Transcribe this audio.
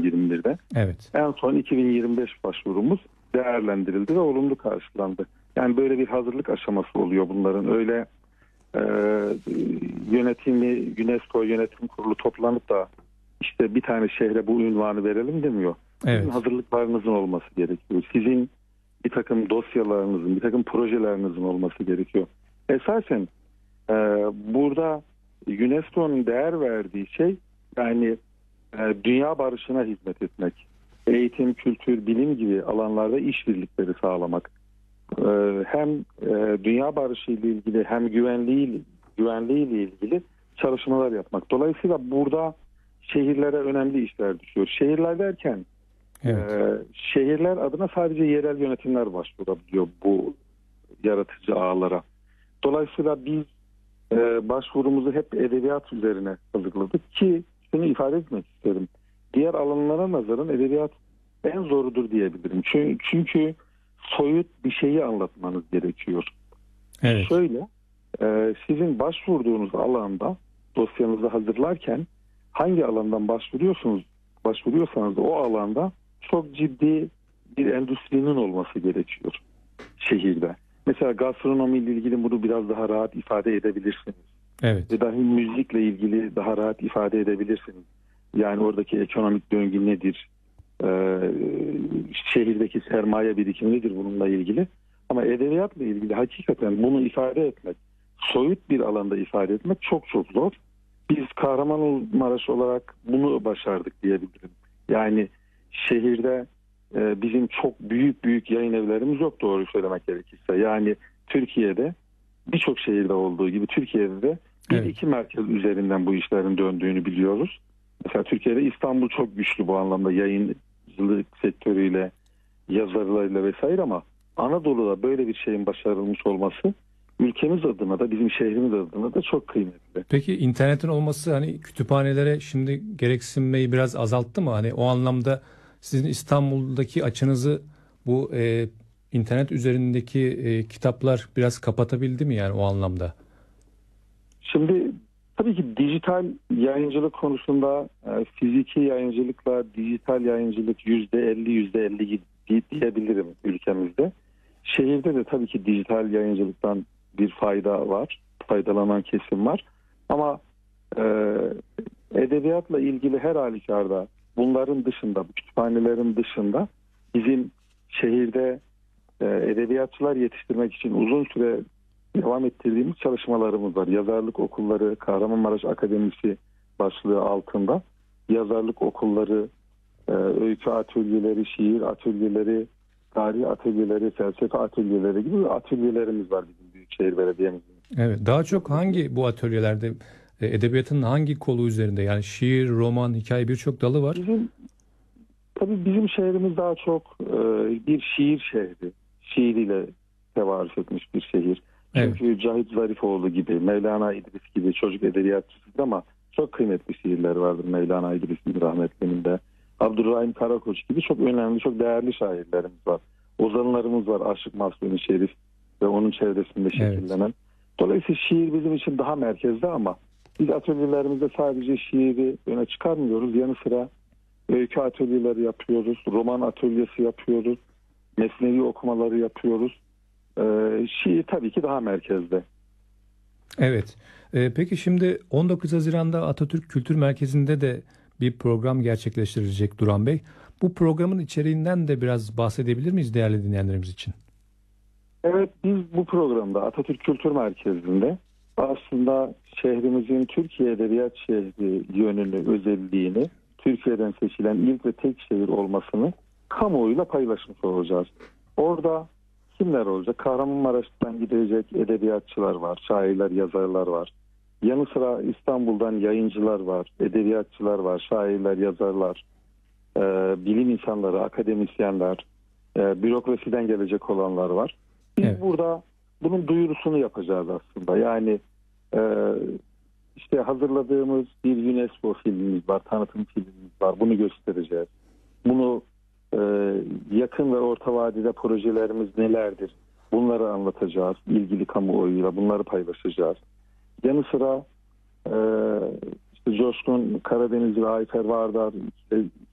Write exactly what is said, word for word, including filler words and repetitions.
yirmi birde. Evet. En son iki bin yirmi beş başvurumuz değerlendirildi ve olumlu karşılandı. Yani böyle bir hazırlık aşaması oluyor bunların. Öyle e, yönetimi, UNESCO Yönetim Kurulu toplanıp da işte bir tane şehre bu ünvanı verelim demiyor. Evet. Sizin hazırlıklarınızın olması gerekiyor. Sizin bir takım dosyalarınızın, bir takım projelerinizin olması gerekiyor. Esasen e, burada UNESCO'nun değer verdiği şey yani e, dünya barışına hizmet etmek. Eğitim, kültür, bilim gibi alanlarda işbirlikleri sağlamak. E, hem e, dünya barışı ile ilgili hem güvenliği güvenliği ile ilgili çalışmalar yapmak. Dolayısıyla burada şehirlere önemli işler düşüyor. Şehirler derken Evet. e, şehirler adına sadece yerel yönetimler başvurabiliyor bu yaratıcı ağlara. Dolayısıyla biz e, başvurumuzu hep edebiyat üzerine hazırladık ki şunu ifade etmek isterim. Diğer alanlara nazaran edebiyat en zorudur diyebilirim. Çünkü, çünkü soyut bir şeyi anlatmanız gerekiyor. Evet. Şöyle, e, sizin başvurduğunuz alanda dosyanızı hazırlarken hangi alandan başvuruyorsunuz, başvuruyorsanız o alanda çok ciddi bir endüstrinin olması gerekiyor şehirde. Mesela gastronomi ile ilgili bunu biraz daha rahat ifade edebilirsiniz. Evet. Ve dahi müzikle ilgili daha rahat ifade edebilirsiniz. Yani oradaki ekonomik döngü nedir? Ee, şehirdeki sermaye birikimi nedir bununla ilgili? Ama edebiyatla ilgili hakikaten bunu ifade etmek, soyut bir alanda ifade etmek çok çok zor. Biz Kahramanmaraş olarak bunu başardık diyebilirim. Yani şehirde e, bizim çok büyük büyük yayın evlerimiz yok doğru söylemek gerekirse. Yani Türkiye'de birçok şehirde olduğu gibi Türkiye'de de bir Evet. iki merkez üzerinden bu işlerin döndüğünü biliyoruz. Mesela Türkiye'de İstanbul çok güçlü bu anlamda yayıncılık sektörüyle, yazarlarıyla vesaire ama Anadolu'da böyle bir şeyin başarılmış olması ülkemiz adına da bizim şehrimiz adına da çok kıymetli. Peki internetin olması hani kütüphanelere şimdi gereksinmeyi biraz azalttı mı? Hani o anlamda sizin İstanbul'daki açınızı bu e, internet üzerindeki e, kitaplar biraz kapatabildi mi yani o anlamda? Şimdi tabii ki dijital yayıncılık konusunda e, fiziki yayıncılıkla dijital yayıncılık yüzde elli yüzde elli diyebilirim ülkemizde. Şehirde de tabii ki dijital yayıncılıktan bir fayda var. Faydalanan kesim var. Ama e, edebiyatla ilgili her halükarda bunların dışında, bu kütüphanelerin dışında bizim şehirde e, edebiyatçılar yetiştirmek için uzun süre devam ettirdiğimiz çalışmalarımız var. Yazarlık okulları, Kahramanmaraş Akademisi başlığı altında yazarlık okulları, e, öykü atölyeleri, şiir atölyeleri, tarih atölyeleri, felsefe atölyeleri gibi atölyelerimiz var bizim Büyükşehir Belediye'mizin. Evet. Daha çok hangi bu atölyelerde e, edebiyatın hangi kolu üzerinde? Yani şiir, roman, hikaye birçok dalı var. Bizim tabii bizim şehrimiz daha çok e, bir şiir şehri. Şiiriyle tevarüz etmiş bir şehir. Çünkü evet. Cahit Zarifoğlu gibi, Mevlana İdris gibi çocuk edebiyatçısı ama çok kıymetli şiirler vardır Mevlana İdris'in rahmetlinin de. Abdurrahim Karakoç gibi çok önemli, çok değerli şairlerimiz var. Ozanlarımız var. Aşık Mahzuni Şerif ve onun çevresinde şekillenen. Evet. Dolayısıyla şiir bizim için daha merkezde ama biz atölyelerimizde sadece şiiri öne çıkarmıyoruz. Yanı sıra öykü atölyeleri yapıyoruz, roman atölyesi yapıyoruz, mesnevi okumaları yapıyoruz. Ee, şiir tabii ki daha merkezde. Evet. Ee, peki şimdi on dokuz Haziran'da Atatürk Kültür Merkezi'nde de bir program gerçekleştirilecek Duran Bey. Bu programın içeriğinden de biraz bahsedebilir miyiz değerli dinleyenlerimiz için? Evet, biz bu programda Atatürk Kültür Merkezi'nde aslında şehrimizin Türkiye Edebiyat Şehri yönünü, özelliğini, Türkiye'den seçilen ilk ve tek şehir olmasını kamuoyuyla paylaşmış olacağız. Orada kimler olacak? Kahramanmaraş'tan gidecek edebiyatçılar var, şairler, yazarlar var. Yanı sıra İstanbul'dan yayıncılar var, edebiyatçılar var, şairler, yazarlar, e, bilim insanları, akademisyenler, e, bürokrasiden gelecek olanlar var. Biz evet. burada bunun duyurusunu yapacağız aslında. Yani e, işte hazırladığımız bir UNESCO filmimiz var, tanıtım filmimiz var. Bunu göstereceğiz. Bunu e, yakın ve orta vadede projelerimiz nelerdir? Bunları anlatacağız ilgili kamuoyuyla. Bunları paylaşacağız. Yanı sıra e, işte Coşkun Karadeniz ve Ayfer Vardar işte